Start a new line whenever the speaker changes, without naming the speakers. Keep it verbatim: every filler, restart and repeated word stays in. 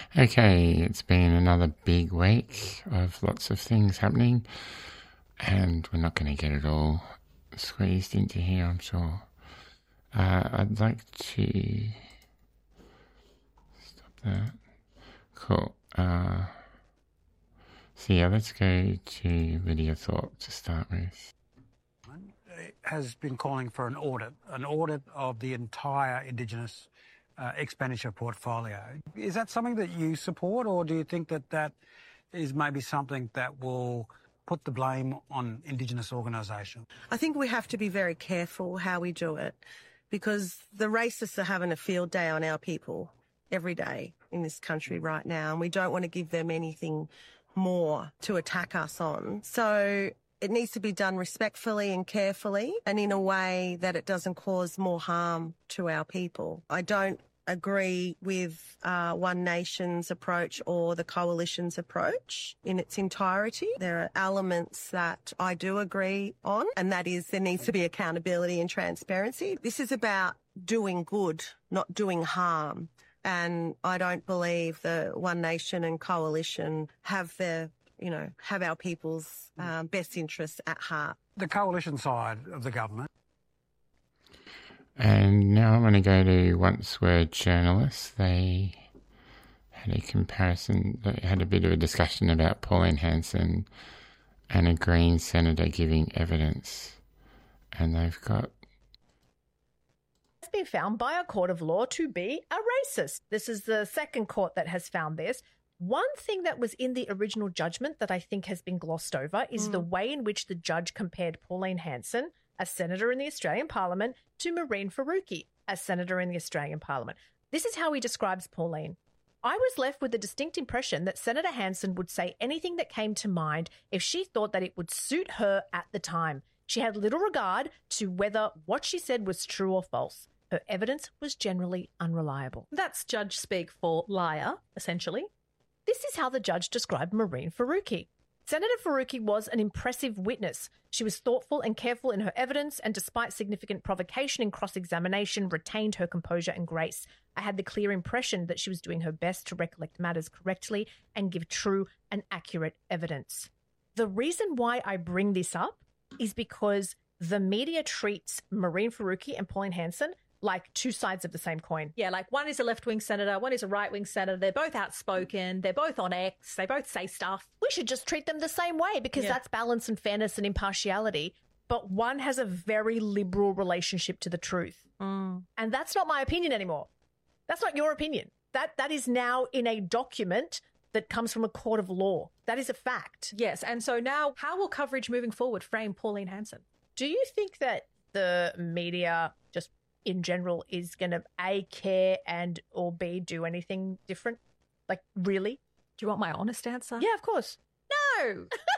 Okay, it's been another big week of lots of things happening, and we're not going to get it all squeezed into here, I'm sure. Uh, I'd like to stop that. Cool. Uh, so yeah, let's go to Lydia Thorpe to start with.
Has been calling for an audit, an audit of the entire Indigenous uh, expenditure portfolio. Is that something that you support, or do you think that that is maybe something that will put the blame on Indigenous organisations?
I think we have to be very careful how we do it, because the racists are having a field day on our people every day in this country right now, and we don't want to give them anything more to attack us on. So it needs to be done respectfully and carefully, and in a way that it doesn't cause more harm to our people. I don't agree with uh, One Nation's approach or the Coalition's approach in its entirety. There are elements that I do agree on, and that is there needs to be accountability and transparency. This is about doing good, not doing harm. And I don't believe the One Nation and Coalition have their you know, have our people's um, best interests at heart.
The Coalition side of the government.
And now I'm going to go to Once Were Journalists. They had a comparison, they had a bit of a discussion about Pauline Hanson and a Green senator giving evidence. And they've got...
Has been found by a court of law to be a racist. This is the second court that has found this. One thing that was in the original judgment that I think has been glossed over is mm. the way in which the judge compared Pauline Hanson, a senator in the Australian Parliament, to Mehreen Faruqi, a senator in the Australian Parliament. This is how he describes Pauline. I was left with the distinct impression that Senator Hanson would say anything that came to mind if she thought that it would suit her at the time. She had little regard to whether what she said was true or false. Her evidence was generally unreliable.
That's judge speak for liar, essentially.
This is how the judge described Mehreen Faruqi. Senator Faruqi was an impressive witness. She was thoughtful and careful in her evidence, and despite significant provocation in cross-examination, retained her composure and grace. I had the clear impression that she was doing her best to recollect matters correctly and give true and accurate evidence. The reason why I bring this up is because the media treats Mehreen Faruqi and Pauline Hanson like two sides of the same coin.
Yeah, like one is a left-wing senator, one is a right-wing senator. They're both outspoken. They're both on X. They both say stuff.
We should just treat them the same way because yeah. that's balance and fairness and impartiality. But one has a very liberal relationship to the truth.
Mm.
And that's not my opinion anymore. That's not your opinion. That That is now in a document that comes from a court of law. That is a fact.
Yes, and so now how will coverage moving forward frame Pauline Hanson?
Do you think that the media just in general is going to A, care and or B, do anything different? Like, really?
Do you want my honest answer?
Yeah, of course.
No.